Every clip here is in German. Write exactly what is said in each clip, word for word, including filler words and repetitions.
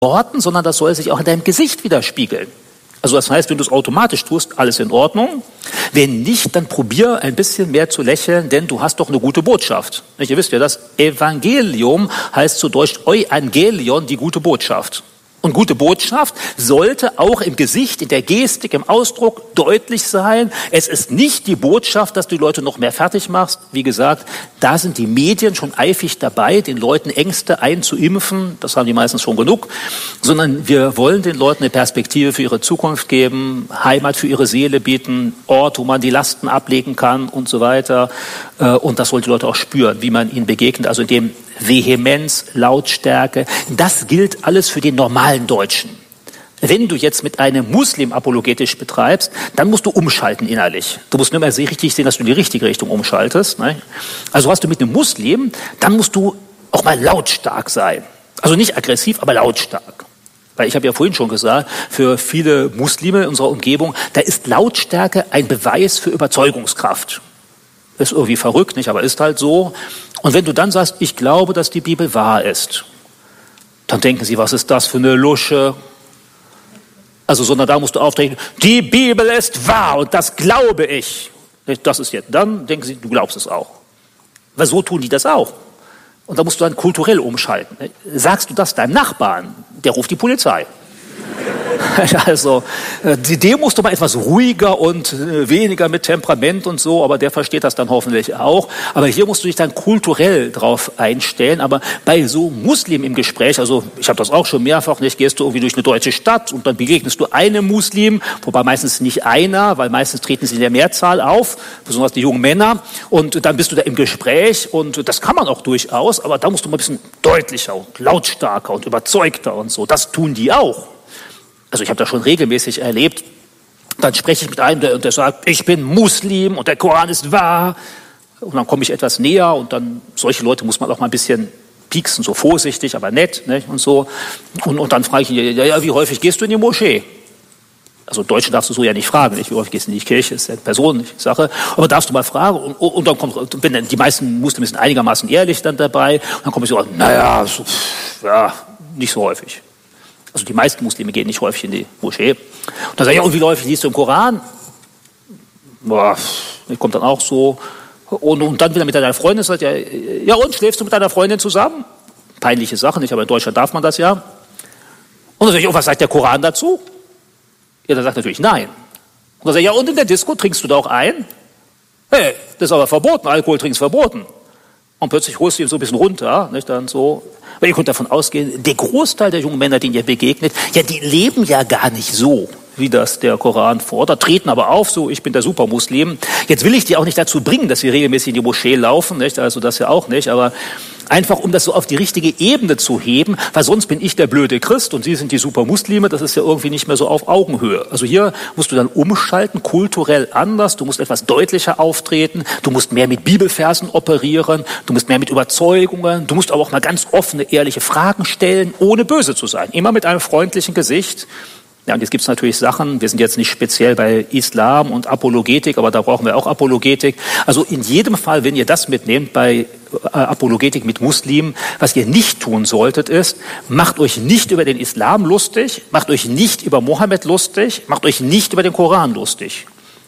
Worten, sondern das soll sich auch in deinem Gesicht widerspiegeln. Also das heißt, wenn du es automatisch tust, alles in Ordnung. Wenn nicht, dann probier ein bisschen mehr zu lächeln, denn du hast doch eine gute Botschaft. Ihr wisst ja, das Evangelium heißt zu Deutsch Euangelion, die gute Botschaft. Und gute Botschaft sollte auch im Gesicht, in der Gestik, im Ausdruck deutlich sein. Es ist nicht die Botschaft, dass du die Leute noch mehr fertig machst. Wie gesagt, da sind die Medien schon eifrig dabei, den Leuten Ängste einzuimpfen. Das haben die meistens schon genug. Sondern wir wollen den Leuten eine Perspektive für ihre Zukunft geben, Heimat für ihre Seele bieten, Ort, wo man die Lasten ablegen kann und so weiter. Und das sollen die Leute auch spüren, wie man ihnen begegnet. Also in dem Vehemenz, Lautstärke, das gilt alles für den normalen Deutschen. Wenn du jetzt mit einem Muslim apologetisch betreibst, dann musst du umschalten innerlich. Du musst nur mal richtig sehen, dass du in die richtige Richtung umschaltest. Ne? Also hast du mit einem Muslim, dann musst du auch mal lautstark sein. Also nicht aggressiv, aber lautstark. Weil ich habe ja vorhin schon gesagt, für viele Muslime in unserer Umgebung, da ist Lautstärke ein Beweis für Überzeugungskraft. Ist irgendwie verrückt, nicht? Aber ist halt so. Und wenn du dann sagst, ich glaube, dass die Bibel wahr ist, dann denken sie, was ist das für eine Lusche? Also, sondern da musst du auftreten, die Bibel ist wahr und das glaube ich. Das ist jetzt, dann denken sie, du glaubst es auch. Weil so tun die das auch. Und da musst du dann kulturell umschalten. Sagst du das deinem Nachbarn, der ruft die Polizei. Also, dem musst du mal etwas ruhiger und weniger mit Temperament und so, aber der versteht das dann hoffentlich auch. Aber hier musst du dich dann kulturell drauf einstellen. Aber bei so Muslim im Gespräch, also ich habe das auch schon mehrfach, nicht, gehst du irgendwie durch eine deutsche Stadt und dann begegnest du einem Muslim, wobei meistens nicht einer, weil meistens treten sie in der Mehrzahl auf, besonders die jungen Männer. Und dann bist du da im Gespräch und das kann man auch durchaus, aber da musst du mal ein bisschen deutlicher und lautstarker und überzeugter und so. Das tun die auch. Also ich habe das schon regelmäßig erlebt. Dann spreche ich mit einem, der, der sagt, ich bin Muslim und der Koran ist wahr. Und dann komme ich etwas näher und dann, solche Leute muss man auch mal ein bisschen pieksen, so vorsichtig, aber nett, ne, und so. Und, und dann frage ich ihn, ja, ja, wie häufig gehst du in die Moschee? Also Deutsche darfst du so ja nicht fragen, nicht? Wie häufig gehst du in die Kirche, ist ja eine persönliche Sache. Aber darfst du mal fragen und, und dann kommt, wenn die meisten Muslime sind einigermaßen ehrlich dann dabei, und dann komme ich so, naja, so, ja, nicht so häufig. Also die meisten Muslime gehen nicht häufig in die Moschee. Und dann sage ich, ja, und wie häufig liest du im Koran? Boah, das kommt dann auch so. Und, und dann wieder mit deiner Freundin, sagt ja, ja und, schläfst du mit deiner Freundin zusammen? Peinliche Sache, nicht, aber in Deutschland darf man das ja. Und dann sage ich, oh, was sagt der Koran dazu? Ja, dann sagt natürlich nein. Und dann sage ich, ja, und in der Disco trinkst du da auch ein? Hey, das ist aber verboten, Alkohol trinken ist verboten. Und plötzlich holst du ihn so ein bisschen runter, nicht, dann so. Weil ihr könnt davon ausgehen, der Großteil der jungen Männer, denen ihr begegnet, ja, die leben ja gar nicht so, wie das der Koran fordert, treten aber auf, so, ich bin der Supermuslim. Jetzt will ich die auch nicht dazu bringen, dass sie regelmäßig in die Moschee laufen, nicht, also das ja auch nicht, aber einfach, um das so auf die richtige Ebene zu heben, weil sonst bin ich der blöde Christ und Sie sind die Supermuslime, das ist ja irgendwie nicht mehr so auf Augenhöhe. Also hier musst du dann umschalten, kulturell anders, du musst etwas deutlicher auftreten, du musst mehr mit Bibelversen operieren, du musst mehr mit Überzeugungen, du musst aber auch mal ganz offene, ehrliche Fragen stellen, ohne böse zu sein, immer mit einem freundlichen Gesicht. Ja, und jetzt gibt es natürlich Sachen, wir sind jetzt nicht speziell bei Islam und Apologetik, aber da brauchen wir auch Apologetik. Also in jedem Fall, wenn ihr das mitnehmt bei Apologetik mit Muslimen, was ihr nicht tun solltet ist, macht euch nicht über den Islam lustig, macht euch nicht über Mohammed lustig, macht euch nicht über den Koran lustig.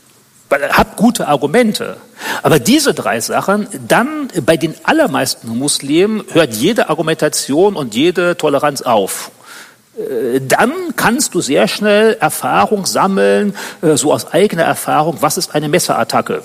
Habt gute Argumente. Aber diese drei Sachen, dann bei den allermeisten Muslimen hört jede Argumentation und jede Toleranz auf. Dann kannst du sehr schnell Erfahrung sammeln, so aus eigener Erfahrung, was ist eine Messerattacke.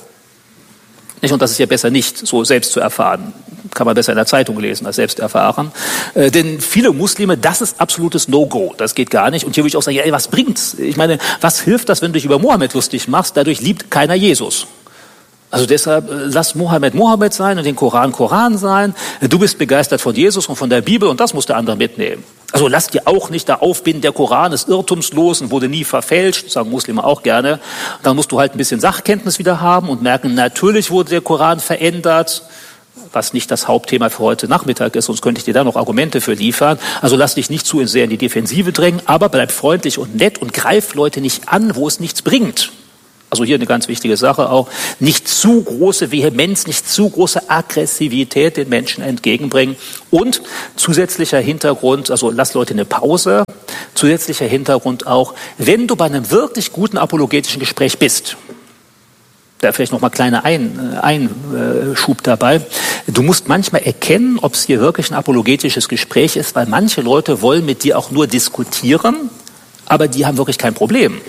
Und das ist ja besser nicht so selbst zu erfahren. Kann man besser in der Zeitung lesen als selbst erfahren. Äh, denn viele Muslime, das ist absolutes No-Go. Das geht gar nicht. Und hier würde ich auch sagen, ja, ey, was bringt's? Ich meine, was hilft das, wenn du dich über Mohammed lustig machst? Dadurch liebt keiner Jesus. Also deshalb, lass Mohammed Mohammed sein und den Koran Koran sein. Du bist begeistert von Jesus und von der Bibel und das muss der andere mitnehmen. Also lass dir auch nicht da aufbinden, der Koran ist irrtumslos und wurde nie verfälscht, sagen Muslime auch gerne. Dann musst du halt ein bisschen Sachkenntnis wieder haben und merken, natürlich wurde der Koran verändert, was nicht das Hauptthema für heute Nachmittag ist, sonst könnte ich dir da noch Argumente für liefern. Also lass dich nicht zu sehr in die Defensive drängen, aber bleib freundlich und nett und greif Leute nicht an, wo es nichts bringt. Also hier eine ganz wichtige Sache auch, nicht zu große Vehemenz, nicht zu große Aggressivität den Menschen entgegenbringen. Und zusätzlicher Hintergrund, also lass Leute eine Pause, zusätzlicher Hintergrund auch, wenn du bei einem wirklich guten apologetischen Gespräch bist, da vielleicht noch mal kleiner Ein, Einschub dabei, du musst manchmal erkennen, ob es hier wirklich ein apologetisches Gespräch ist, weil manche Leute wollen mit dir auch nur diskutieren, aber die haben wirklich kein Problem.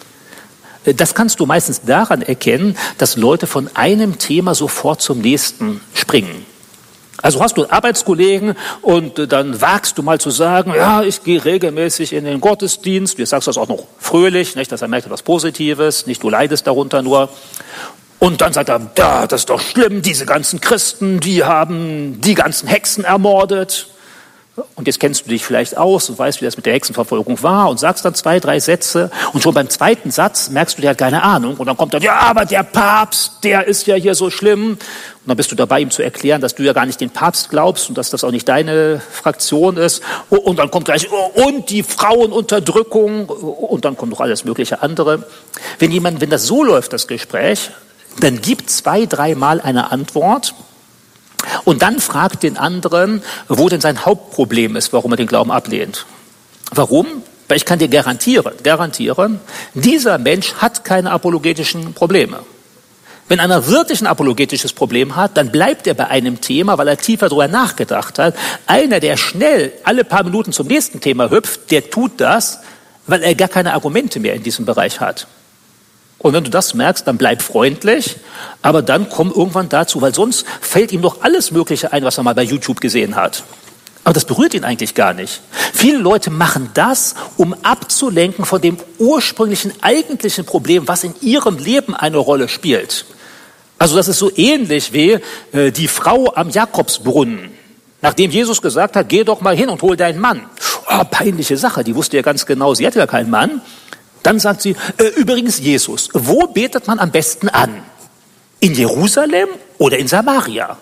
Das kannst du meistens daran erkennen, dass Leute von einem Thema sofort zum nächsten springen. Also hast du einen Arbeitskollegen und dann wagst du mal zu sagen, ja, ich gehe regelmäßig in den Gottesdienst. Du sagst das auch noch fröhlich, nicht, dass er merkt etwas Positives, nicht du leidest darunter nur. Und dann sagt er, ja, das ist doch schlimm, diese ganzen Christen, die haben die ganzen Hexen ermordet. Und jetzt kennst du dich vielleicht aus und weißt, wie das mit der Hexenverfolgung war und sagst dann zwei, drei Sätze und schon beim zweiten Satz merkst du, der hat keine Ahnung und dann kommt dann, ja, aber der Papst, der ist ja hier so schlimm. Und dann bist du dabei, ihm zu erklären, dass du ja gar nicht den Papst glaubst und dass das auch nicht deine Fraktion ist. Und dann kommt gleich, und die Frauenunterdrückung und dann kommt noch alles mögliche andere. Wenn jemand, wenn das so läuft, das Gespräch, dann gibt zwei, dreimal eine Antwort. Und dann fragt den anderen, wo denn sein Hauptproblem ist, warum er den Glauben ablehnt. Warum? Weil ich kann dir garantieren, garantieren, dieser Mensch hat keine apologetischen Probleme. Wenn einer wirklich ein apologetisches Problem hat, dann bleibt er bei einem Thema, weil er tiefer darüber nachgedacht hat. Einer, der schnell alle paar Minuten zum nächsten Thema hüpft, der tut das, weil er gar keine Argumente mehr in diesem Bereich hat. Und wenn du das merkst, dann bleib freundlich, aber dann komm irgendwann dazu, weil sonst fällt ihm doch alles Mögliche ein, was er mal bei YouTube gesehen hat. Aber das berührt ihn eigentlich gar nicht. Viele Leute machen das, um abzulenken von dem ursprünglichen, eigentlichen Problem, was in ihrem Leben eine Rolle spielt. Also das ist so ähnlich wie äh, die Frau am Jakobsbrunnen. Nachdem Jesus gesagt hat, geh doch mal hin und hol deinen Mann. Oh, peinliche Sache, die wusste ja ganz genau, sie hatte ja keinen Mann. Dann sagt sie, äh, übrigens Jesus, wo betet man am besten an? In Jerusalem oder in Samaria?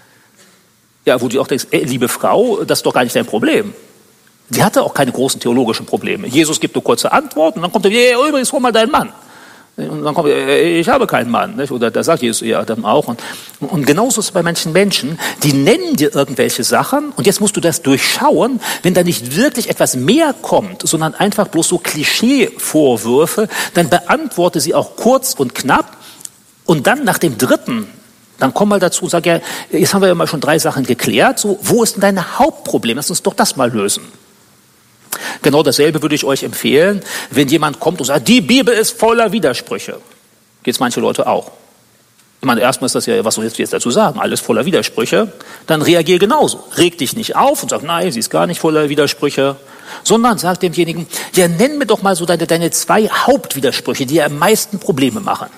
Ja, wo du auch denkst, ey, liebe Frau, das ist doch gar nicht dein Problem. Die hatte auch keine großen theologischen Probleme. Jesus gibt eine kurze Antwort und dann kommt er, ja, übrigens, hol mal deinen Mann. Und dann kommt er, ich habe keinen Mann. Nicht? Oder da sagt Jesus ja dann auch. Und, und genauso ist es bei manchen Menschen, die nennen dir irgendwelche Sachen und jetzt musst du das durchschauen, wenn da nicht wirklich etwas mehr kommt, sondern einfach bloß so Klischee-Vorwürfe, dann beantworte sie auch kurz und knapp und dann nach dem dritten, dann komm mal dazu und sag, ja, jetzt haben wir ja mal schon drei Sachen geklärt, so, wo ist denn dein Hauptproblem? Lass uns doch das mal lösen. Genau dasselbe würde ich euch empfehlen, wenn jemand kommt und sagt, die Bibel ist voller Widersprüche. Geht es manche Leute auch. Ich meine, erstmal ist das ja, was soll ich jetzt dazu sagen, alles voller Widersprüche. Dann reagier genauso. Reg dich nicht auf und sag, nein, sie ist gar nicht voller Widersprüche. Sondern sag demjenigen, ja, nenn mir doch mal so deine, deine zwei Hauptwidersprüche, die ja am meisten Probleme machen.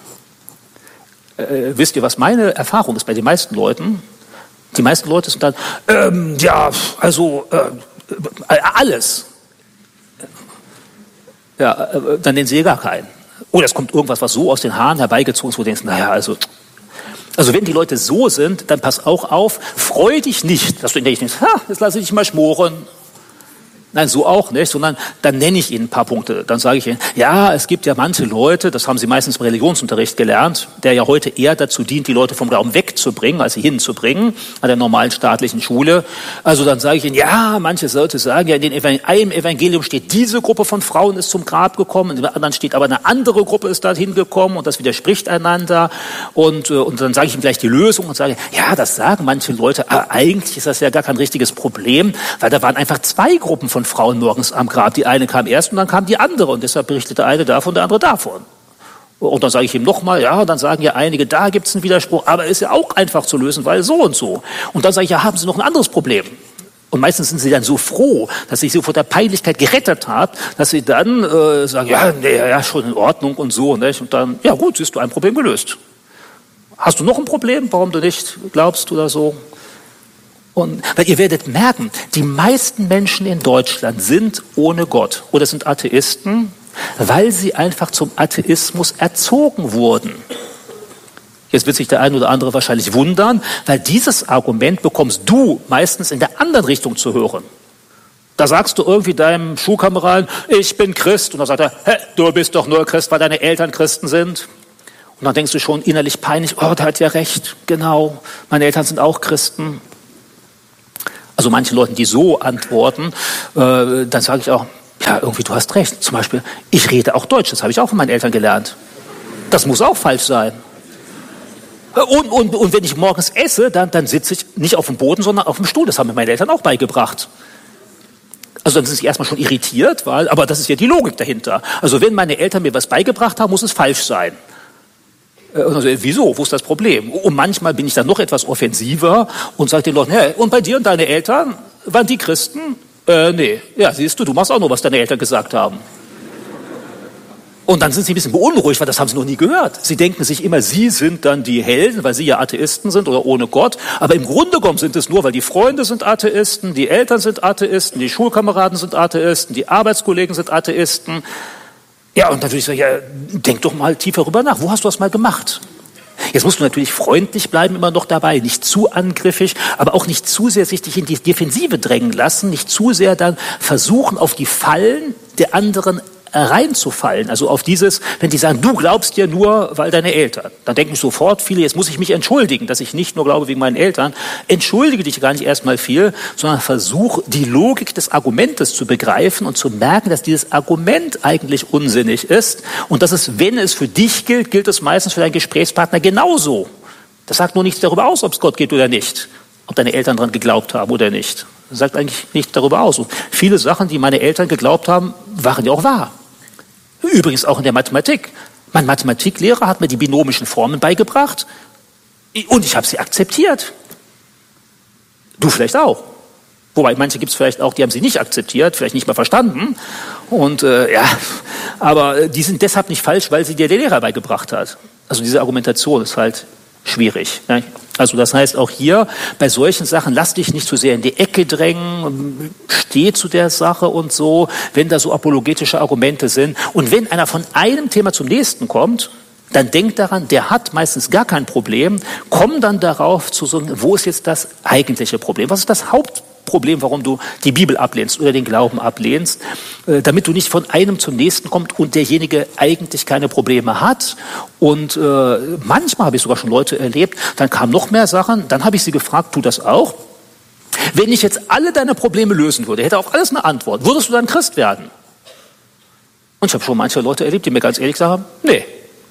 Äh, wisst ihr, was meine Erfahrung ist bei den meisten Leuten? Die meisten Leute sind dann, ähm, ja, also äh, alles. Ja, dann nennen sie gar keinen. Oder es kommt irgendwas, was so aus den Haaren herbeigezogen ist, wo du denkst, naja, also, also wenn die Leute so sind, dann pass auch auf, freu dich nicht, dass du in der denkst, ha, jetzt lasse ich dich mal schmoren. Nein, so auch nicht, sondern dann nenne ich Ihnen ein paar Punkte. Dann sage ich Ihnen, ja, es gibt ja manche Leute, das haben Sie meistens im Religionsunterricht gelernt, der ja heute eher dazu dient, die Leute vom Glauben wegzubringen, als sie hinzubringen, an der normalen staatlichen Schule. Also dann sage ich Ihnen, ja, manche Leute sagen, ja, in den einem Evangelium steht, diese Gruppe von Frauen ist zum Grab gekommen, in dem anderen steht aber eine andere Gruppe ist dorthin gekommen und das widerspricht einander. Und, und dann sage ich Ihnen gleich die Lösung und sage, ja, das sagen manche Leute, aber eigentlich ist das ja gar kein richtiges Problem, weil da waren einfach zwei Gruppen von Frauen morgens am Grab. Die eine kam erst und dann kam die andere und deshalb berichtete eine davon, der andere davon. Und dann sage ich ihm nochmal, ja, dann sagen ja einige, da gibt es einen Widerspruch, aber ist ja auch einfach zu lösen, weil so und so. Und dann sage ich, ja, haben Sie noch ein anderes Problem? Und meistens sind sie dann so froh, dass ich sie vor der Peinlichkeit gerettet habe, dass sie dann äh, sagen, ja, nee, ja, schon in Ordnung und so. Nicht? Und dann, ja gut, siehst du, ein Problem gelöst. Hast du noch ein Problem, warum du nicht glaubst oder so? Und, weil ihr werdet merken, die meisten Menschen in Deutschland sind ohne Gott oder sind Atheisten, weil sie einfach zum Atheismus erzogen wurden. Jetzt wird sich der eine oder andere wahrscheinlich wundern, weil dieses Argument bekommst du meistens in der anderen Richtung zu hören. Da sagst du irgendwie deinem Schulkameraden, ich bin Christ. Und dann sagt er, hä, du bist doch nur Christ, weil deine Eltern Christen sind. Und dann denkst du schon innerlich peinlich, oh, der hat ja recht, genau, meine Eltern sind auch Christen. Also manchen Leuten, die so antworten, äh, dann sage ich auch, ja, irgendwie du hast recht. Zum Beispiel, ich rede auch Deutsch, das habe ich auch von meinen Eltern gelernt. Das muss auch falsch sein. Und, und, und wenn ich morgens esse, dann, dann sitze ich nicht auf dem Boden, sondern auf dem Stuhl. Das haben mir meine Eltern auch beigebracht. Also dann sind sie erstmal schon irritiert, weil, aber das ist ja die Logik dahinter. Also wenn meine Eltern mir was beigebracht haben, muss es falsch sein. Und also, wieso? Wo ist das Problem? Und manchmal bin ich dann noch etwas offensiver und sage den Leuten, hey, und bei dir und deine Eltern, waren die Christen? Äh, nee. Ja, siehst du, du machst auch nur, was deine Eltern gesagt haben. Und dann sind sie ein bisschen beunruhigt, weil das haben sie noch nie gehört. Sie denken sich immer, sie sind dann die Helden, weil sie ja Atheisten sind oder ohne Gott. Aber im Grunde genommen sind es nur, weil die Freunde sind Atheisten, die Eltern sind Atheisten, die Schulkameraden sind Atheisten, die Arbeitskollegen sind Atheisten. Ja, und dann würde ich sagen, ja, denk doch mal tiefer darüber nach. Wo hast du das mal gemacht? Jetzt musst du natürlich freundlich bleiben, immer noch dabei, nicht zu angriffig, aber auch nicht zu sehr sich dich in die Defensive drängen lassen, nicht zu sehr dann versuchen, auf die Fallen der anderen reinzufallen. Also auf dieses, wenn die sagen, du glaubst ja nur, weil deine Eltern. Dann denken sofort viele, jetzt muss ich mich entschuldigen, dass ich nicht nur glaube wegen meinen Eltern. Entschuldige dich gar nicht erstmal viel, sondern versuch, die Logik des Argumentes zu begreifen und zu merken, dass dieses Argument eigentlich unsinnig ist und dass es, wenn es für dich gilt, gilt es meistens für deinen Gesprächspartner genauso. Das sagt nur nichts darüber aus, ob es Gott geht oder nicht, ob deine Eltern daran geglaubt haben oder nicht. Das sagt eigentlich nichts darüber aus. Und viele Sachen, die meine Eltern geglaubt haben, waren ja auch wahr. Übrigens auch in der Mathematik. Mein Mathematiklehrer hat mir die binomischen Formeln beigebracht und ich habe sie akzeptiert. Du vielleicht auch. Wobei, manche gibt es vielleicht auch, die haben sie nicht akzeptiert, vielleicht nicht mal verstanden. Und äh, ja, aber die sind deshalb nicht falsch, weil sie dir der Lehrer beigebracht hat. Also diese Argumentation ist halt schwierig. Ne? Also das heißt auch hier, bei solchen Sachen, lass dich nicht zu sehr in die Ecke drängen, steh zu der Sache und so, wenn da so apologetische Argumente sind. Und wenn einer von einem Thema zum nächsten kommt, dann denk daran, der hat meistens gar kein Problem, komm dann darauf zu sagen, wo ist jetzt das eigentliche Problem? Was ist das Hauptproblem, warum du die Bibel ablehnst oder den Glauben ablehnst, damit du nicht von einem zum nächsten kommst und derjenige eigentlich keine Probleme hat. Und äh, manchmal habe ich sogar schon Leute erlebt, dann kamen noch mehr Sachen, dann habe ich sie gefragt, tu das auch? Wenn ich jetzt alle deine Probleme lösen würde, hätte auf alles eine Antwort, würdest du dann Christ werden? Und ich habe schon manche Leute erlebt, die mir ganz ehrlich sagen, nee.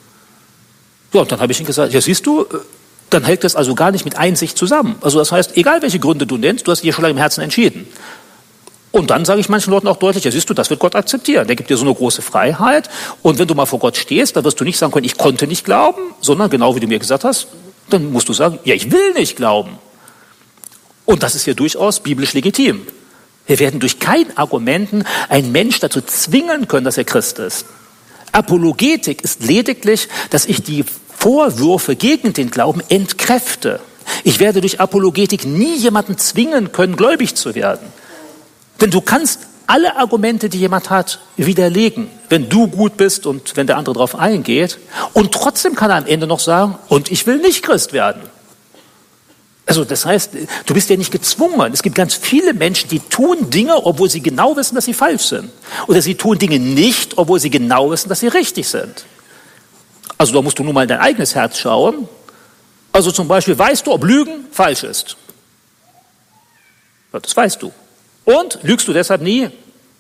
Ja, und dann habe ich ihnen gesagt, ja siehst du, dann hält das also gar nicht mit Einsicht zusammen. Also das heißt, egal welche Gründe du nennst, du hast dich schon lange im Herzen entschieden. Und dann sage ich manchen Leuten auch deutlich, ja siehst du, das wird Gott akzeptieren. Der gibt dir so eine große Freiheit. Und wenn du mal vor Gott stehst, dann wirst du nicht sagen können, ich konnte nicht glauben, sondern genau wie du mir gesagt hast, dann musst du sagen, ja ich will nicht glauben. Und das ist ja durchaus biblisch legitim. Wir werden durch kein Argumenten einen Mensch dazu zwingen können, dass er Christ ist. Apologetik ist lediglich, dass ich die Vorwürfe gegen den Glauben entkräfte. Ich werde durch Apologetik nie jemanden zwingen können, gläubig zu werden. Denn du kannst alle Argumente, die jemand hat, widerlegen, wenn du gut bist und wenn der andere darauf eingeht. Und trotzdem kann er am Ende noch sagen, und ich will nicht Christ werden. Also das heißt, du bist ja nicht gezwungen. Es gibt ganz viele Menschen, die tun Dinge, obwohl sie genau wissen, dass sie falsch sind. Oder sie tun Dinge nicht, obwohl sie genau wissen, dass sie richtig sind. Also da musst du nur mal in dein eigenes Herz schauen. Also zum Beispiel, weißt du, ob Lügen falsch ist? Ja, das weißt du. Und? Lügst du deshalb nie?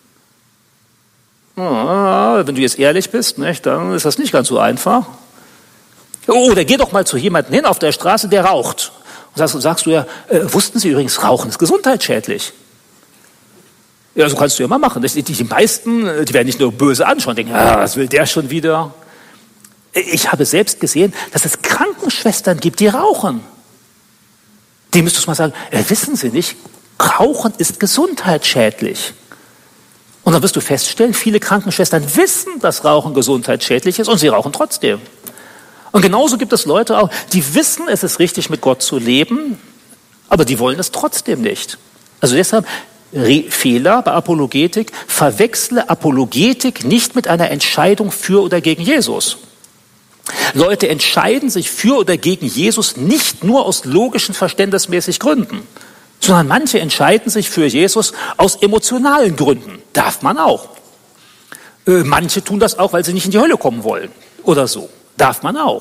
Ah, wenn du jetzt ehrlich bist, nicht, dann ist das nicht ganz so einfach. Oder geh doch mal zu jemandem hin auf der Straße, der raucht. Und sagst, sagst du ja, äh, wussten Sie übrigens, Rauchen ist gesundheitsschädlich. Ja, so kannst du ja mal machen. Die, die meisten, die werden nicht nur böse anschauen, denken, ah, was will der schon wieder? Ich habe selbst gesehen, dass es Krankenschwestern gibt, die rauchen. Die müsstest du mal sagen, äh, wissen Sie nicht, Rauchen ist gesundheitsschädlich. Und dann wirst du feststellen, viele Krankenschwestern wissen, dass Rauchen gesundheitsschädlich ist und sie rauchen trotzdem. Und genauso gibt es Leute auch, die wissen, es ist richtig, mit Gott zu leben, aber die wollen es trotzdem nicht. Also deshalb Fehler bei Apologetik, verwechsle Apologetik nicht mit einer Entscheidung für oder gegen Jesus. Leute entscheiden sich für oder gegen Jesus nicht nur aus logischen, verständnismäßigen Gründen, sondern manche entscheiden sich für Jesus aus emotionalen Gründen. Darf man auch. Äh, manche tun das auch, weil sie nicht in die Hölle kommen wollen oder so. Darf man auch.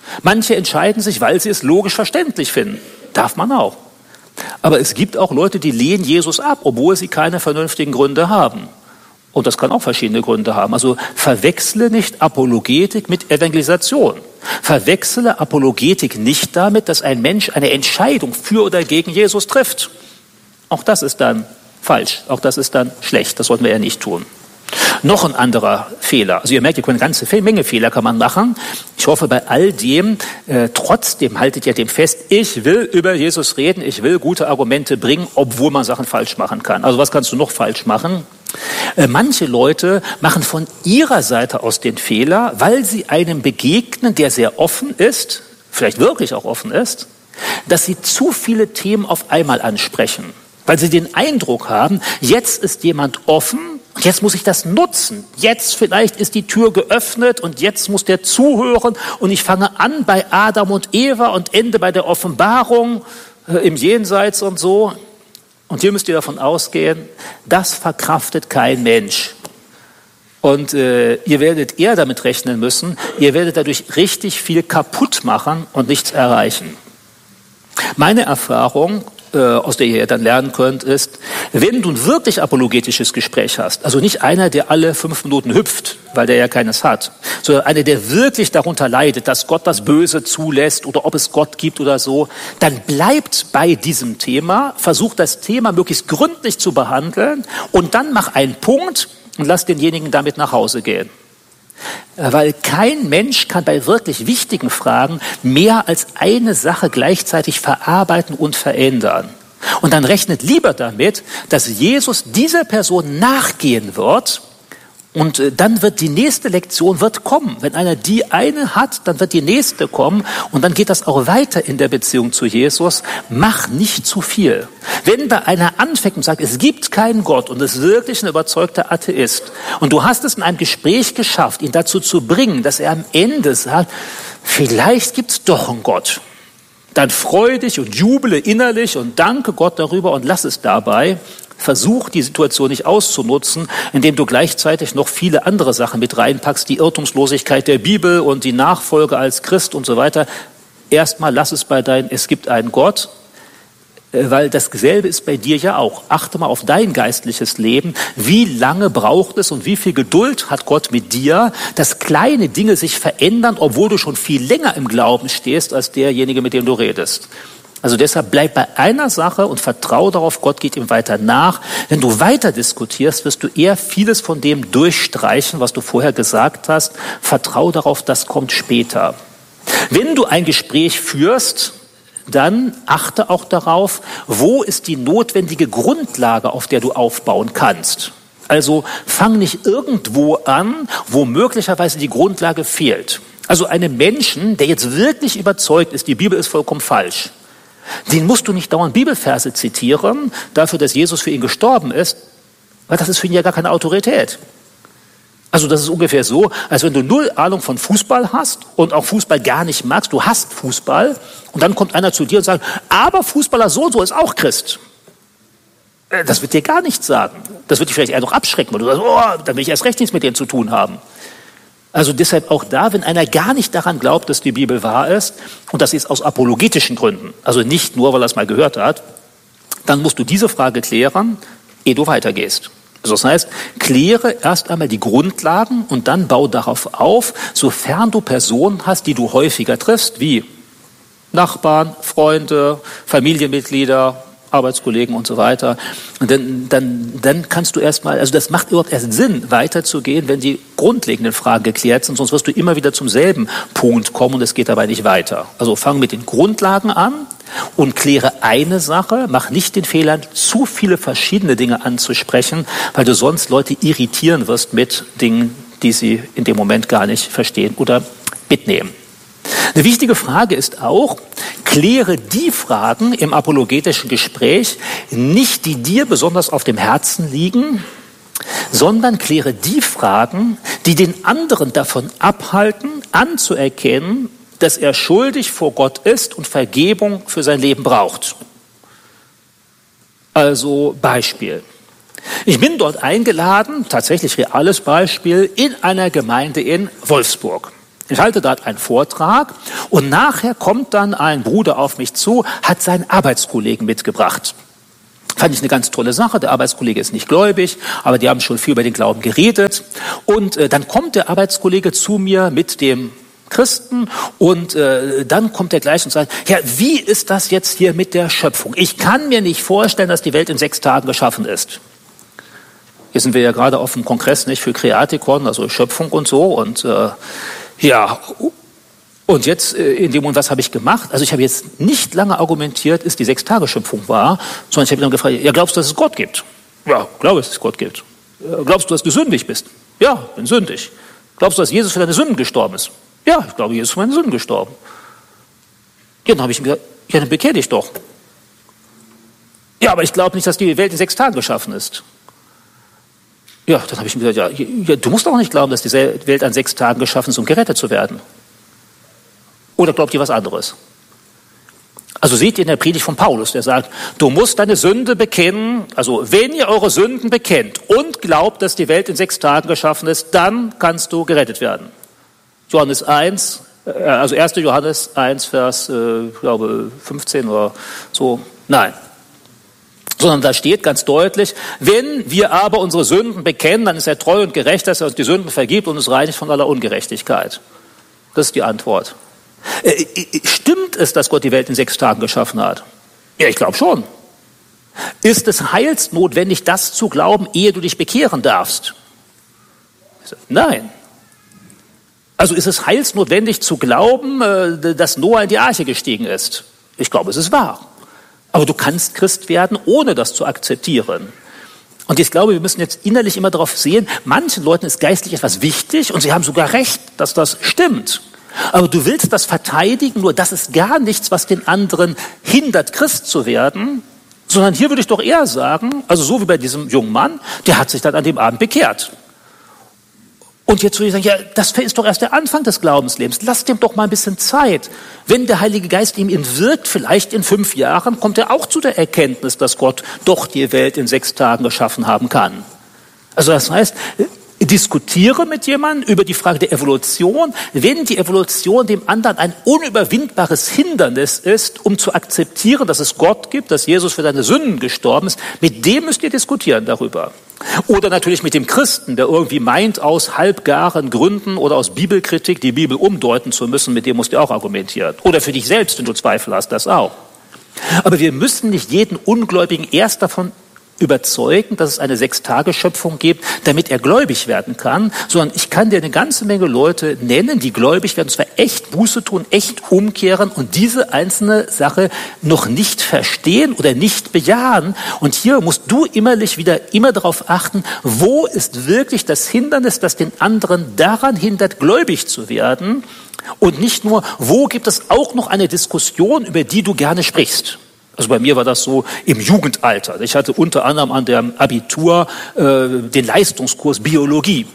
Manche entscheiden sich, weil sie es logisch verständlich finden. Darf man auch. Aber es gibt auch Leute, die lehnen Jesus ab, obwohl sie keine vernünftigen Gründe haben. Und das kann auch verschiedene Gründe haben. Also verwechsle nicht Apologetik mit Evangelisation. Verwechsle Apologetik nicht damit, dass ein Mensch eine Entscheidung für oder gegen Jesus trifft. Auch das ist dann falsch. Auch das ist dann schlecht. Das sollten wir ja nicht tun. Noch ein anderer Fehler. Also ihr merkt, ihr könnt eine ganze Menge Fehler kann man machen. Ich hoffe, bei all dem, äh, trotzdem haltet ihr dem fest, ich will über Jesus reden, ich will gute Argumente bringen, obwohl man Sachen falsch machen kann. Also was kannst du noch falsch machen? Äh, manche Leute machen von ihrer Seite aus den Fehler, weil sie einem begegnen, der sehr offen ist, vielleicht wirklich auch offen ist, dass sie zu viele Themen auf einmal ansprechen. Weil sie den Eindruck haben, jetzt ist jemand offen, jetzt muss ich das nutzen. Jetzt vielleicht ist die Tür geöffnet und jetzt muss der zuhören und ich fange an bei Adam und Eva und ende bei der Offenbarung äh, im Jenseits und so. Und hier müsst ihr davon ausgehen, das verkraftet kein Mensch. Und äh, ihr werdet eher damit rechnen müssen, ihr werdet dadurch richtig viel kaputt machen und nichts erreichen. Meine Erfahrung, aus der ihr dann lernen könnt, ist, wenn du ein wirklich apologetisches Gespräch hast, also nicht einer, der alle fünf Minuten hüpft, weil der ja keines hat, sondern einer, der wirklich darunter leidet, dass Gott das Böse zulässt oder ob es Gott gibt oder so, dann bleibt bei diesem Thema, versucht das Thema möglichst gründlich zu behandeln und dann mach einen Punkt und lass denjenigen damit nach Hause gehen. Weil kein Mensch kann bei wirklich wichtigen Fragen mehr als eine Sache gleichzeitig verarbeiten und verändern. Und dann rechnet lieber damit, dass Jesus dieser Person nachgehen wird und dann wird die nächste Lektion wird kommen. Wenn einer die eine hat, dann wird die nächste kommen und dann geht das auch weiter in der Beziehung zu Jesus. Mach nicht zu viel. Wenn da einer anfängt und sagt, es gibt keinen Gott und ist wirklich ein überzeugter Atheist und du hast es in einem Gespräch geschafft, ihn dazu zu bringen, dass er am Ende sagt, vielleicht gibt es doch einen Gott. Dann freu dich und jubele innerlich und danke Gott darüber und lass es dabei. Versuch, die Situation nicht auszunutzen, indem du gleichzeitig noch viele andere Sachen mit reinpackst, die Irrtumslosigkeit der Bibel und die Nachfolge als Christ und so weiter. Erstmal lass es bei deinem, es gibt einen Gott, weil dasselbe ist bei dir ja auch. Achte mal auf dein geistliches Leben. Wie lange braucht es und wie viel Geduld hat Gott mit dir, dass kleine Dinge sich verändern, obwohl du schon viel länger im Glauben stehst als derjenige, mit dem du redest. Also deshalb bleib bei einer Sache und vertraue darauf, Gott geht ihm weiter nach. Wenn du weiter diskutierst, wirst du eher vieles von dem durchstreichen, was du vorher gesagt hast. Vertraue darauf, das kommt später. Wenn du ein Gespräch führst, dann achte auch darauf, wo ist die notwendige Grundlage, auf der du aufbauen kannst. Also fang nicht irgendwo an, wo möglicherweise die Grundlage fehlt. Also einem Menschen, der jetzt wirklich überzeugt ist, die Bibel ist vollkommen falsch, den musst du nicht dauernd Bibelverse zitieren, dafür, dass Jesus für ihn gestorben ist, weil das ist für ihn ja gar keine Autorität. Also das ist ungefähr so, als wenn du null Ahnung von Fußball hast und auch Fußball gar nicht magst, du hasst Fußball und dann kommt einer zu dir und sagt, aber Fußballer so und so ist auch Christ. Das wird dir gar nichts sagen. Das wird dich vielleicht eher noch abschrecken, weil du sagst, oh, dann will ich erst recht nichts mit denen zu tun haben. Also deshalb auch da, wenn einer gar nicht daran glaubt, dass die Bibel wahr ist, und das ist aus apologetischen Gründen, also nicht nur, weil er es mal gehört hat, dann musst du diese Frage klären, ehe du weitergehst. Also das heißt, kläre erst einmal die Grundlagen und dann bau darauf auf, sofern du Personen hast, die du häufiger triffst, wie Nachbarn, Freunde, Familienmitglieder, Arbeitskollegen und so weiter. Und dann, dann, dann kannst du erstmal, also das macht überhaupt erst Sinn, weiterzugehen, wenn die grundlegenden Fragen geklärt sind, sonst wirst du immer wieder zum selben Punkt kommen und es geht dabei nicht weiter. Also fang mit den Grundlagen an und kläre eine Sache, mach nicht den Fehler, zu viele verschiedene Dinge anzusprechen, weil du sonst Leute irritieren wirst mit Dingen, die sie in dem Moment gar nicht verstehen oder mitnehmen. Eine wichtige Frage ist auch, kläre die Fragen im apologetischen Gespräch nicht, die dir besonders auf dem Herzen liegen, sondern kläre die Fragen, die den anderen davon abhalten, anzuerkennen, dass er schuldig vor Gott ist und Vergebung für sein Leben braucht. Also Beispiel. Ich bin dort eingeladen, tatsächlich reales Beispiel, in einer Gemeinde in Wolfsburg. Ich halte dort einen Vortrag und nachher kommt dann ein Bruder auf mich zu, hat seinen Arbeitskollegen mitgebracht. Fand ich eine ganz tolle Sache. Der Arbeitskollege ist nicht gläubig, aber die haben schon viel über den Glauben geredet. Und äh, dann kommt der Arbeitskollege zu mir mit dem Christen und äh, dann kommt er gleich und sagt, ja, wie ist das jetzt hier mit der Schöpfung? Ich kann mir nicht vorstellen, dass die Welt in sechs Tagen geschaffen ist. Hier sind wir ja gerade auf dem Kongress nicht für Kreatikon, also Schöpfung und so und äh, ja, und jetzt in dem Moment, was habe ich gemacht? Also ich habe jetzt nicht lange argumentiert, ist die Sechstageschöpfung wahr, sondern ich habe dann gefragt, ja, glaubst du, dass es Gott gibt? Ja, glaube, dass es Gott gibt. Glaubst du, dass du sündig bist? Ja, bin sündig. Glaubst du, dass Jesus für deine Sünden gestorben ist? Ja, ich glaube, Jesus ist für meine Sünden gestorben. Ja, dann habe ich mir gesagt, ja, dann bekehr dich doch. Ja, aber ich glaube nicht, dass die Welt in sechs Tagen geschaffen ist. Ja, dann habe ich mir gesagt, ja, ja, du musst auch nicht glauben, dass die Welt an sechs Tagen geschaffen ist, um gerettet zu werden. Oder glaubt ihr was anderes? Also seht ihr in der Predigt von Paulus, der sagt, du musst deine Sünde bekennen, also wenn ihr eure Sünden bekennt und glaubt, dass die Welt in sechs Tagen geschaffen ist, dann kannst du gerettet werden. Johannes eins, also erster Johannes eins, Vers, äh, ich glaube, fünfzehn oder so, nein. Sondern da steht ganz deutlich, wenn wir aber unsere Sünden bekennen, dann ist er treu und gerecht, dass er uns die Sünden vergibt und uns reinigt von aller Ungerechtigkeit. Das ist die Antwort. Äh, stimmt es, dass Gott die Welt in sechs Tagen geschaffen hat? Ja, ich glaube schon. Ist es heilsnotwendig, das zu glauben, ehe du dich bekehren darfst? Nein. Also ist es heilsnotwendig zu glauben, dass Noah in die Arche gestiegen ist? Ich glaube, es ist wahr. Aber du kannst Christ werden, ohne das zu akzeptieren. Und ich glaube, wir müssen jetzt innerlich immer darauf sehen, manchen Leuten ist geistlich etwas wichtig und sie haben sogar recht, dass das stimmt. Aber du willst das verteidigen, nur das ist gar nichts, was den anderen hindert, Christ zu werden, sondern hier würde ich doch eher sagen, also so wie bei diesem jungen Mann, der hat sich dann an dem Abend bekehrt. Und jetzt würde ich sagen, ja, das ist doch erst der Anfang des Glaubenslebens. Lass dem doch mal ein bisschen Zeit. Wenn der Heilige Geist in ihm wirkt, vielleicht in fünf Jahren, kommt er auch zu der Erkenntnis, dass Gott doch die Welt in sechs Tagen geschaffen haben kann. Also das heißt, diskutiere mit jemandem über die Frage der Evolution, wenn die Evolution dem anderen ein unüberwindbares Hindernis ist, um zu akzeptieren, dass es Gott gibt, dass Jesus für deine Sünden gestorben ist, mit dem müsst ihr diskutieren darüber. Oder natürlich mit dem Christen, der irgendwie meint, aus halbgaren Gründen oder aus Bibelkritik die Bibel umdeuten zu müssen, mit dem musst du auch argumentieren. Oder für dich selbst, wenn du Zweifel hast, das auch. Aber wir müssen nicht jeden Ungläubigen erst davon überzeugen, dass es eine Sechstageschöpfung gibt, damit er gläubig werden kann, sondern ich kann dir eine ganze Menge Leute nennen, die gläubig werden, und zwar echt Buße tun, echt umkehren und diese einzelne Sache noch nicht verstehen oder nicht bejahen. Und hier musst du innerlich wieder immer darauf achten, wo ist wirklich das Hindernis, das den anderen daran hindert, gläubig zu werden, und nicht nur, wo gibt es auch noch eine Diskussion, über die du gerne sprichst. Also bei mir war das so im Jugendalter. Ich hatte unter anderem an dem Abitur äh, den Leistungskurs Biologie.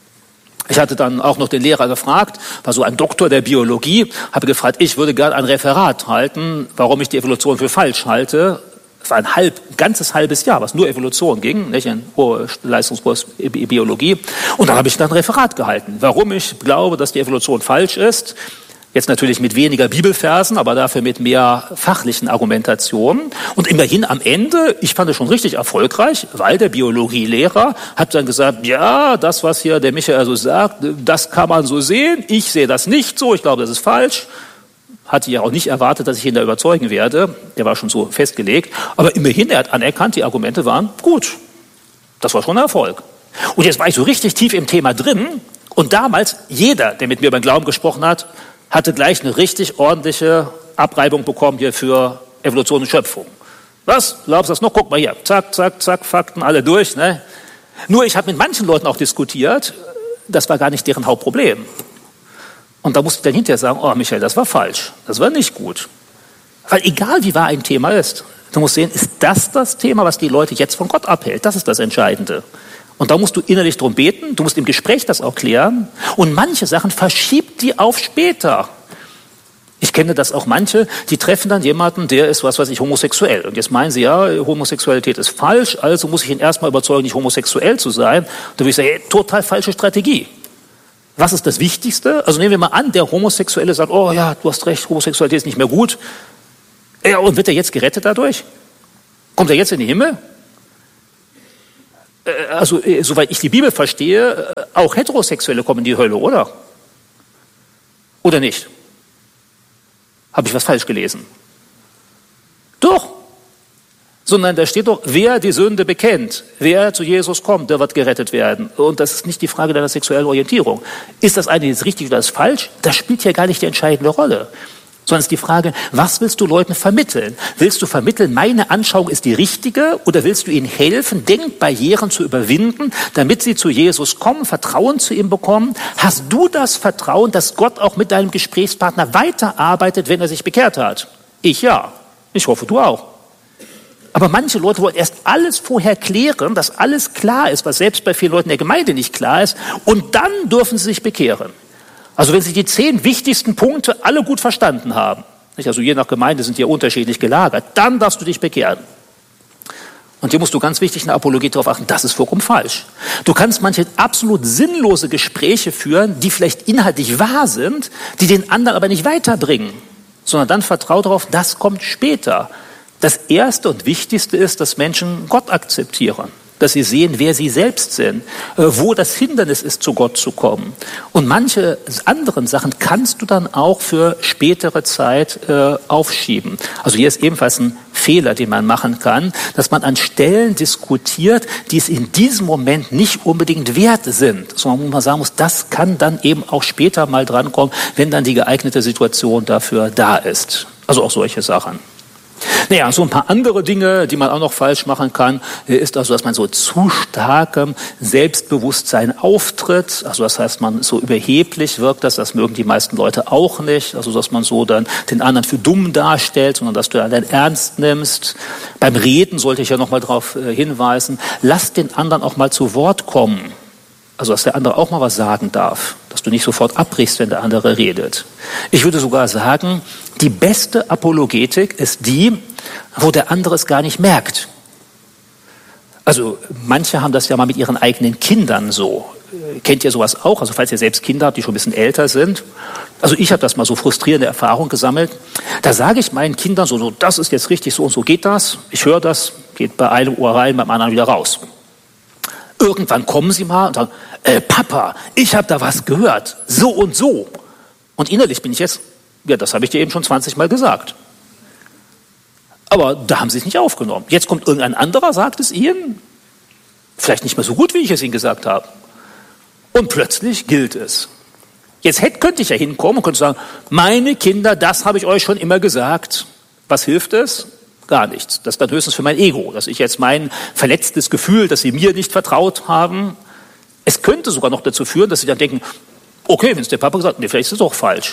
Ich hatte dann auch noch den Lehrer gefragt, war so ein Doktor der Biologie, habe gefragt, ich würde gerne ein Referat halten, warum ich die Evolution für falsch halte. Es war ein halb, ein ganzes halbes Jahr, was nur Evolution ging, nicht ein hoher Leistungskurs Biologie. Und dann habe ich dann ein Referat gehalten, warum ich glaube, dass die Evolution falsch ist. Jetzt natürlich mit weniger Bibelversen, aber dafür mit mehr fachlichen Argumentationen. Und immerhin am Ende, ich fand es schon richtig erfolgreich, weil der Biologielehrer hat dann gesagt, ja, das, was hier der Michael so sagt, das kann man so sehen. Ich sehe das nicht so, ich glaube, das ist falsch. Hatte ja auch nicht erwartet, dass ich ihn da überzeugen werde. Der war schon so festgelegt. Aber immerhin, er hat anerkannt, die Argumente waren gut. Das war schon ein Erfolg. Und jetzt war ich so richtig tief im Thema drin. Und damals, jeder, der mit mir über den Glauben gesprochen hat, hatte gleich eine richtig ordentliche Abreibung bekommen hier für Evolution und Schöpfung. Was? Glaubst du das noch? Guck mal hier. Zack, zack, zack, Fakten, alle durch. Ne? Nur ich habe mit manchen Leuten auch diskutiert, das war gar nicht deren Hauptproblem. Und da musste ich dann hinterher sagen, oh Michael, das war falsch, das war nicht gut. Weil egal wie wahr ein Thema ist, du musst sehen, ist das das Thema, was die Leute jetzt von Gott abhält? Das ist das Entscheidende. Und da musst du innerlich drum beten, du musst im Gespräch das auch klären. Und manche Sachen verschiebt die auf später. Ich kenne das auch manche, die treffen dann jemanden, der ist, was weiß ich, homosexuell. Und jetzt meinen sie, ja, Homosexualität ist falsch, also muss ich ihn erstmal überzeugen, nicht homosexuell zu sein. Da würde ich sagen, hey, total falsche Strategie. Was ist das Wichtigste? Also nehmen wir mal an, der Homosexuelle sagt, oh ja, du hast recht, Homosexualität ist nicht mehr gut. Ja, und wird er jetzt gerettet dadurch? Kommt er jetzt in den Himmel? Also, soweit ich die Bibel verstehe, auch Heterosexuelle kommen in die Hölle, oder? Oder nicht? Habe ich was falsch gelesen? Doch. Sondern da steht doch, wer die Sünde bekennt, wer zu Jesus kommt, der wird gerettet werden. Und das ist nicht die Frage deiner sexuellen Orientierung. Ist das eine jetzt richtig oder ist falsch? Das spielt hier gar nicht die entscheidende Rolle. Sondern es ist die Frage, was willst du Leuten vermitteln? Willst du vermitteln, meine Anschauung ist die richtige, oder willst du ihnen helfen, Denkbarrieren zu überwinden, damit sie zu Jesus kommen, Vertrauen zu ihm bekommen? Hast du das Vertrauen, dass Gott auch mit deinem Gesprächspartner weiterarbeitet, wenn er sich bekehrt hat? Ich ja. Ich hoffe, du auch. Aber manche Leute wollen erst alles vorher klären, dass alles klar ist, was selbst bei vielen Leuten der Gemeinde nicht klar ist, und dann dürfen sie sich bekehren. Also wenn Sie die zehn wichtigsten Punkte alle gut verstanden haben, also je nach Gemeinde sind die ja unterschiedlich gelagert, dann darfst du dich bekehren. Und hier musst du ganz wichtig in der Apologie darauf achten, das ist vollkommen falsch. Du kannst manche absolut sinnlose Gespräche führen, die vielleicht inhaltlich wahr sind, die den anderen aber nicht weiterbringen, sondern dann vertrau darauf, das kommt später. Das Erste und Wichtigste ist, dass Menschen Gott akzeptieren. Dass sie sehen, wer sie selbst sind, wo das Hindernis ist, zu Gott zu kommen. Und manche anderen Sachen kannst du dann auch für spätere Zeit äh, aufschieben. Also hier ist ebenfalls ein Fehler, den man machen kann, dass man an Stellen diskutiert, die es in diesem Moment nicht unbedingt wert sind. Sondern wo man sagen muss, das kann dann eben auch später mal drankommen, wenn dann die geeignete Situation dafür da ist. Also auch solche Sachen. Naja, so ein paar andere Dinge, die man auch noch falsch machen kann, ist also, dass man so zu starkem Selbstbewusstsein auftritt. Also das heißt, man so überheblich wirkt, das, das mögen die meisten Leute auch nicht. Also dass man so dann den anderen für dumm darstellt, sondern dass du den anderen ernst nimmst. Beim Reden sollte ich ja noch mal darauf hinweisen, lass den anderen auch mal zu Wort kommen. Also dass der andere auch mal was sagen darf, dass du nicht sofort abbrichst, wenn der andere redet. Ich würde sogar sagen, die beste Apologetik ist die, wo der andere es gar nicht merkt. Also manche haben das ja mal mit ihren eigenen Kindern so. Kennt ihr sowas auch? Also falls ihr selbst Kinder habt, die schon ein bisschen älter sind. Also ich habe das mal so frustrierende Erfahrung gesammelt. Da sage ich meinen Kindern so, so, das ist jetzt richtig, so und so geht das. Ich höre das, geht bei einem Ohr rein, beim anderen wieder raus. Irgendwann kommen sie mal und sagen, äh, Papa, ich habe da was gehört, so und so. Und innerlich bin ich jetzt, ja, das habe ich dir eben schon zwanzig Mal gesagt. Aber da haben sie es nicht aufgenommen. Jetzt kommt irgendein anderer, sagt es ihnen, vielleicht nicht mehr so gut, wie ich es ihnen gesagt habe. Und plötzlich gilt es. Jetzt hätte, könnte ich ja hinkommen und könnte sagen, meine Kinder, das habe ich euch schon immer gesagt. Was hilft es? Gar nichts. Das ist dann höchstens für mein Ego, dass ich jetzt mein verletztes Gefühl, dass sie mir nicht vertraut haben. Es könnte sogar noch dazu führen, dass sie dann denken, okay, wenn es der Papa gesagt hat, nee, vielleicht ist es doch falsch.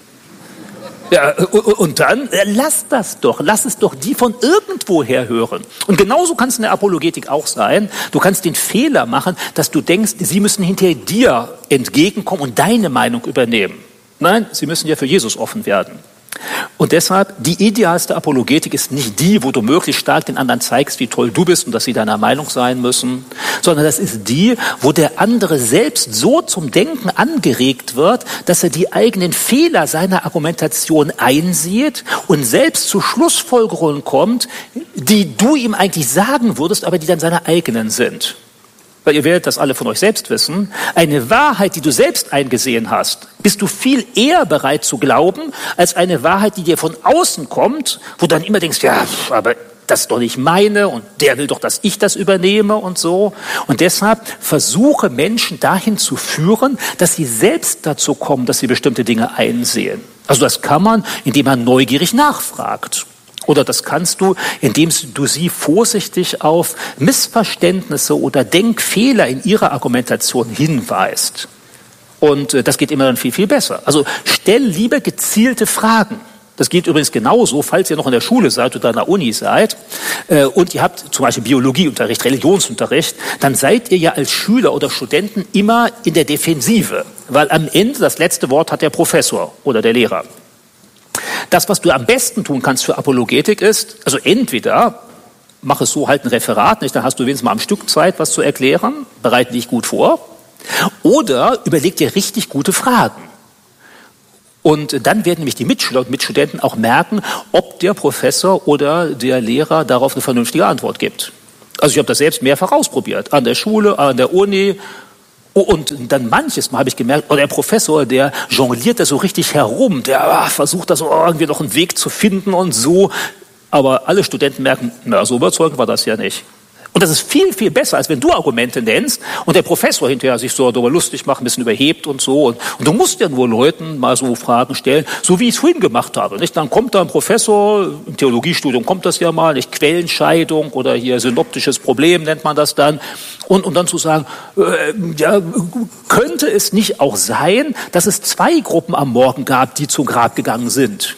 Ja, und dann, lass das doch, lass es doch die von irgendwoher hören. Und genauso kann es in der Apologetik auch sein. Du kannst den Fehler machen, dass du denkst, sie müssen hinterher dir entgegenkommen und deine Meinung übernehmen. Nein, sie müssen ja für Jesus offen werden. Und deshalb, die idealste Apologetik ist nicht die, wo du möglichst stark den anderen zeigst, wie toll du bist und dass sie deiner Meinung sein müssen, sondern das ist die, wo der andere selbst so zum Denken angeregt wird, dass er die eigenen Fehler seiner Argumentation einsieht und selbst zu Schlussfolgerungen kommt, die du ihm eigentlich sagen würdest, aber die dann seine eigenen sind. Weil ihr werdet das alle von euch selbst wissen, eine Wahrheit, die du selbst eingesehen hast, bist du viel eher bereit zu glauben, als eine Wahrheit, die dir von außen kommt, wo du dann immer denkst, ja, aber das ist doch nicht meine und der will doch, dass ich das übernehme und so. Und deshalb versuche Menschen dahin zu führen, dass sie selbst dazu kommen, dass sie bestimmte Dinge einsehen. Also das kann man, indem man neugierig nachfragt. Oder das kannst du, indem du sie vorsichtig auf Missverständnisse oder Denkfehler in ihrer Argumentation hinweist. Und das geht immer dann viel, viel besser. Also stell lieber gezielte Fragen. Das geht übrigens genauso, falls ihr noch in der Schule seid oder an der Uni seid und ihr habt zum Beispiel Biologieunterricht, Religionsunterricht, dann seid ihr ja als Schüler oder Studenten immer in der Defensive, weil am Ende das letzte Wort hat der Professor oder der Lehrer. Das, was du am besten tun kannst für Apologetik ist, also entweder mach es so, halt ein Referat, nicht, dann hast du wenigstens mal am Stück Zeit, was zu erklären, bereite dich gut vor. Oder überleg dir richtig gute Fragen. Und dann werden nämlich die Mitschüler und Mitstudenten auch merken, ob der Professor oder der Lehrer darauf eine vernünftige Antwort gibt. Also ich habe das selbst mehrfach ausprobiert, an der Schule, an der Uni. Und dann manches Mal habe ich gemerkt, oh, der Professor, der jongliert da so richtig herum, der ah, versucht da so irgendwie noch einen Weg zu finden und so. Aber alle Studenten merken, na, so überzeugend war das ja nicht. Und das ist viel, viel besser, als wenn du Argumente nennst und der Professor hinterher sich so darüber lustig macht, ein bisschen überhebt und so. Und, und du musst ja nur Leuten mal so Fragen stellen, so wie ich es vorhin gemacht habe. Nicht? Dann kommt da ein Professor, im Theologiestudium kommt das ja mal, nicht? Quellenscheidung oder hier synoptisches Problem nennt man das dann. Und, und dann zu sagen, äh, ja, könnte es nicht auch sein, dass es zwei Gruppen am Morgen gab, die zum Grab gegangen sind?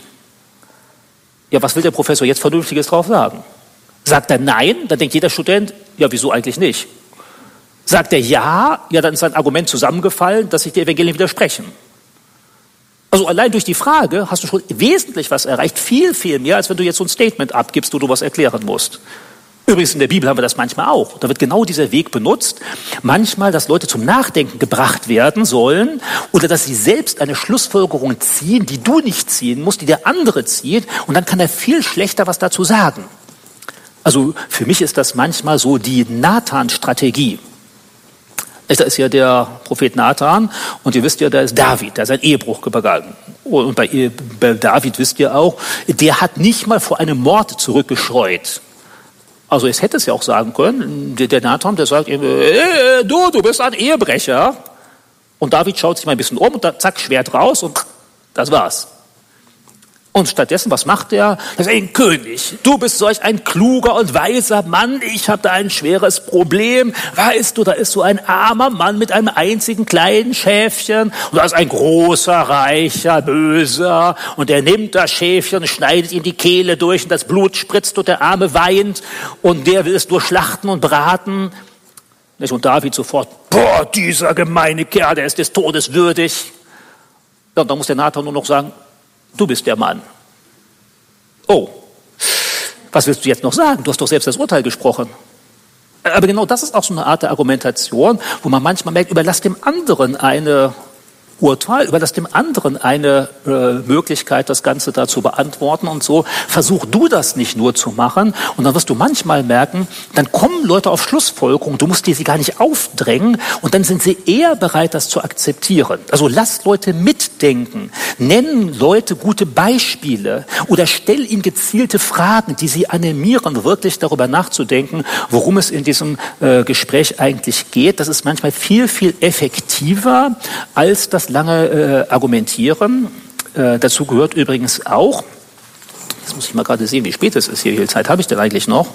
Ja, was will der Professor jetzt Vernünftiges drauf sagen? Sagt er nein, dann denkt jeder Student, ja, wieso eigentlich nicht? Sagt er ja, ja, dann ist sein Argument zusammengefallen, dass sich die Evangelien widersprechen. Also allein durch die Frage hast du schon wesentlich was erreicht, viel, viel mehr, als wenn du jetzt so ein Statement abgibst, wo du was erklären musst. Übrigens, in der Bibel haben wir das manchmal auch. Da wird genau dieser Weg benutzt. Manchmal, dass Leute zum Nachdenken gebracht werden sollen oder dass sie selbst eine Schlussfolgerung ziehen, die du nicht ziehen musst, die der andere zieht. Und dann kann er viel schlechter was dazu sagen. Also für mich ist das manchmal so die Nathan-Strategie. Da ist ja der Prophet Nathan und ihr wisst ja, da ist David, der ist ein Ehebruch begangen. Und bei, bei David wisst ihr auch, der hat nicht mal vor einem Mord zurückgescheut. Also es hätte es ja auch sagen können, der, der Nathan, der sagt ihm, äh, du, du bist ein Ehebrecher. Und David schaut sich mal ein bisschen um und dann zack, Schwert raus und das war's. Und stattdessen, was macht er? Er sagt, ein König, du bist solch ein kluger und weiser Mann, ich habe da ein schweres Problem. Weißt du, da ist so ein armer Mann mit einem einzigen kleinen Schäfchen und da ist ein großer, reicher, böser und der nimmt das Schäfchen, schneidet ihm die Kehle durch und das Blut spritzt und der Arme weint und der will es nur schlachten und braten. Und David sofort, boah, dieser gemeine Kerl, der ist des Todes würdig. Ja, und dann muss der Nathan nur noch sagen, du bist der Mann. Oh, was willst du jetzt noch sagen? Du hast doch selbst das Urteil gesprochen. Aber genau das ist auch so eine Art der Argumentation, wo man manchmal merkt, überlass dem anderen eine Urteil, überlass dem anderen eine äh, Möglichkeit, das Ganze da zu beantworten und so. Versuch du das nicht nur zu machen und dann wirst du manchmal merken, dann kommen Leute auf Schlussfolgerungen, du musst dir sie gar nicht aufdrängen und dann sind sie eher bereit, das zu akzeptieren. Also lass Leute mitdenken, nenn Leute gute Beispiele oder stell ihnen gezielte Fragen, die sie animieren, wirklich darüber nachzudenken, worum es in diesem äh, Gespräch eigentlich geht. Das ist manchmal viel, viel effektiver als das lange äh, argumentieren. Äh, dazu gehört übrigens auch, jetzt muss ich mal gerade sehen, wie spät es ist hier, wie viel Zeit habe ich denn eigentlich noch?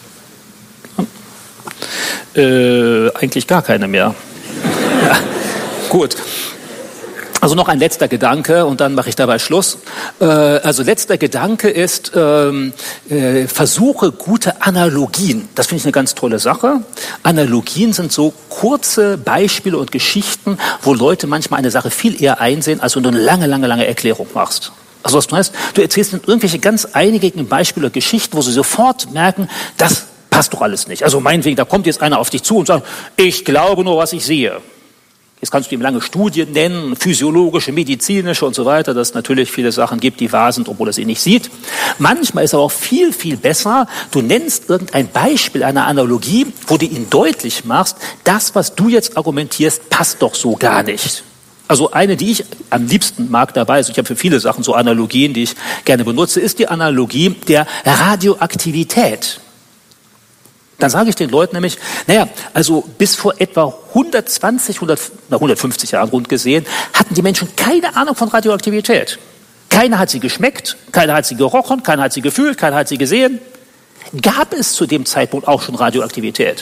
Äh, eigentlich gar keine mehr. Ja, gut. Also noch ein letzter Gedanke und dann mache ich dabei Schluss. Äh, also letzter Gedanke ist, ähm, äh, versuche gute Analogien. Das finde ich eine ganz tolle Sache. Analogien sind so kurze Beispiele und Geschichten, wo Leute manchmal eine Sache viel eher einsehen, als wenn du eine lange, lange, lange Erklärung machst. Also was du heißt, du erzählst irgendwelche ganz einigen Beispiele oder Geschichten, wo sie sofort merken, das passt doch alles nicht. Also meinetwegen, da kommt jetzt einer auf dich zu und sagt, ich glaube nur, was ich sehe. Jetzt kannst du ihm lange Studien nennen, physiologische, medizinische und so weiter, dass es natürlich viele Sachen gibt, die wahr sind, obwohl er sie nicht sieht. Manchmal ist aber auch viel, viel besser, du nennst irgendein Beispiel einer Analogie, wo du ihn deutlich machst, das, was du jetzt argumentierst, passt doch so gar nicht. Also eine, die ich am liebsten mag dabei, also ich habe für viele Sachen so Analogien, die ich gerne benutze, ist die Analogie der Radioaktivität. Dann sage ich den Leuten nämlich, naja, also bis vor etwa hundertzwanzig, hundert, na hundertfünfzig Jahren rund gesehen, hatten die Menschen keine Ahnung von Radioaktivität. Keiner hat sie geschmeckt, keiner hat sie gerochen, keiner hat sie gefühlt, keiner hat sie gesehen. Gab es zu dem Zeitpunkt auch schon Radioaktivität?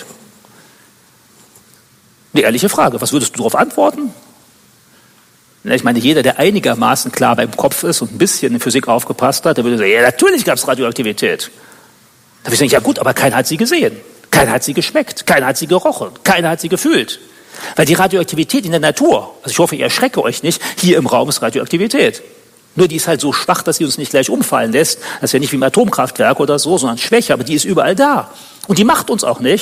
Eine ehrliche Frage, was würdest du darauf antworten? Na, ich meine, jeder, der einigermaßen klar beim Kopf ist und ein bisschen in Physik aufgepasst hat, der würde sagen, ja, natürlich gab es Radioaktivität. Da würde ich sagen, ja gut, aber keiner hat sie gesehen, keiner hat sie geschmeckt, keiner hat sie gerochen, keiner hat sie gefühlt. Weil die Radioaktivität in der Natur, also ich hoffe, ihr erschrecke euch nicht, hier im Raum ist Radioaktivität. Nur die ist halt so schwach, dass sie uns nicht gleich umfallen lässt. Das ist ja nicht wie im Atomkraftwerk oder so, sondern schwächer, aber die ist überall da. Und die macht uns auch nichts,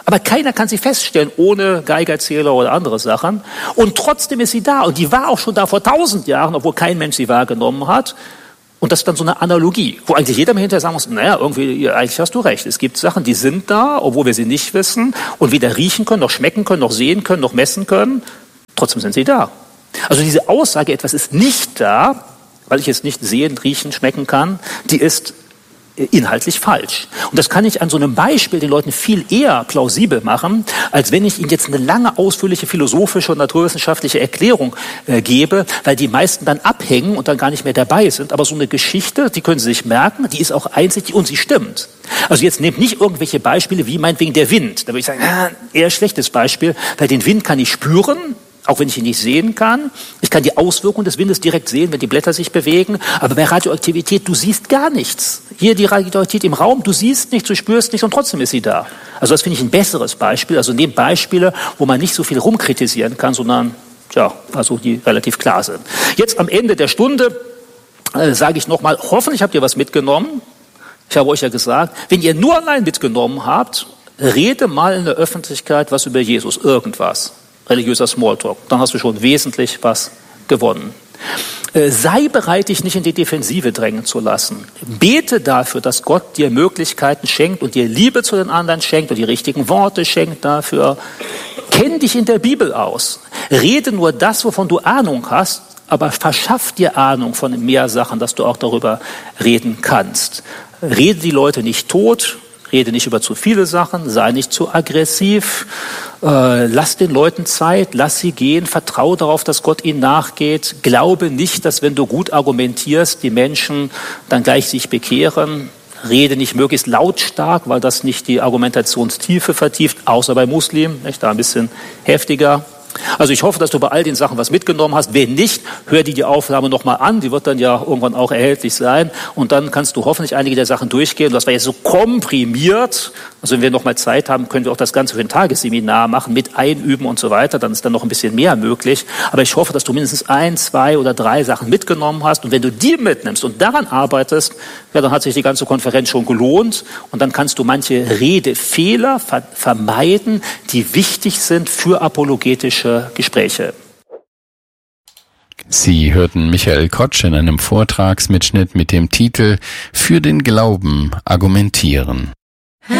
Aber keiner kann sie feststellen, ohne Geigerzähler oder andere Sachen. Und trotzdem ist sie da. Und die war auch schon da vor tausend Jahren, obwohl kein Mensch sie wahrgenommen hat. Und das ist dann so eine Analogie, wo eigentlich jeder mir hinterher sagen muss, naja, irgendwie, eigentlich hast du recht. Es gibt Sachen, die sind da, obwohl wir sie nicht wissen und weder riechen können, noch schmecken können, noch sehen können, noch messen können. Trotzdem sind sie da. Also diese Aussage, etwas ist nicht da, weil ich es nicht sehen, riechen, schmecken kann, die ist inhaltlich falsch. Und das kann ich an so einem Beispiel den Leuten viel eher plausibel machen, als wenn ich ihnen jetzt eine lange, ausführliche philosophische und naturwissenschaftliche Erklärung äh, gebe, weil die meisten dann abhängen und dann gar nicht mehr dabei sind. Aber so eine Geschichte, die können sie sich merken, die ist auch einsichtig und sie stimmt. Also jetzt nehmt nicht irgendwelche Beispiele wie meinetwegen der Wind. Da würde ich sagen, ah, eher schlechtes Beispiel, weil den Wind kann ich spüren, auch wenn ich ihn nicht sehen kann. Ich kann die Auswirkungen des Windes direkt sehen, wenn die Blätter sich bewegen. Aber bei Radioaktivität, du siehst gar nichts. Hier die Radioaktivität im Raum, du siehst nichts, du spürst nichts und trotzdem ist sie da. Also das finde ich ein besseres Beispiel. Also nehmt Beispiele, wo man nicht so viel rumkritisieren kann, sondern, ja, also die relativ klar sind. Jetzt am Ende der Stunde äh, sage ich nochmal, hoffentlich habt ihr was mitgenommen. Ich habe euch ja gesagt, wenn ihr nur allein mitgenommen habt, rede mal in der Öffentlichkeit was über Jesus, irgendwas. Religiöser Smalltalk, dann hast du schon wesentlich was gewonnen. Äh, sei bereit, dich nicht in die Defensive drängen zu lassen. Bete dafür, dass Gott dir Möglichkeiten schenkt und dir Liebe zu den anderen schenkt und die richtigen Worte schenkt dafür. Kenn dich in der Bibel aus. Rede nur das, wovon du Ahnung hast, aber verschaff dir Ahnung von mehr Sachen, dass du auch darüber reden kannst. Rede die Leute nicht tot. Rede nicht über zu viele Sachen, sei nicht zu aggressiv, äh, lass den Leuten Zeit, lass sie gehen, vertraue darauf, dass Gott ihnen nachgeht. Glaube nicht, dass wenn du gut argumentierst, die Menschen dann gleich sich bekehren. Rede nicht möglichst lautstark, weil das nicht die Argumentationstiefe vertieft, außer bei Muslimen, nicht, da ein bisschen heftiger. Also ich hoffe, dass du bei all den Sachen was mitgenommen hast. Wenn nicht, hör dir die Aufnahme nochmal an. Die wird dann ja irgendwann auch erhältlich sein. Und dann kannst du hoffentlich einige der Sachen durchgehen. Das war jetzt so komprimiert. Also wenn wir nochmal Zeit haben, können wir auch das Ganze für ein Tagesseminar machen, mit einüben und so weiter. Dann ist dann noch ein bisschen mehr möglich. Aber ich hoffe, dass du mindestens ein, zwei oder drei Sachen mitgenommen hast. Und wenn du die mitnimmst und daran arbeitest, ja, dann hat sich die ganze Konferenz schon gelohnt. Und dann kannst du manche Redefehler ver- vermeiden, die wichtig sind für apologetische Gespräche. Sie hörten Michael Kotsch in einem Vortragsmitschnitt mit dem Titel „Für den Glauben argumentieren".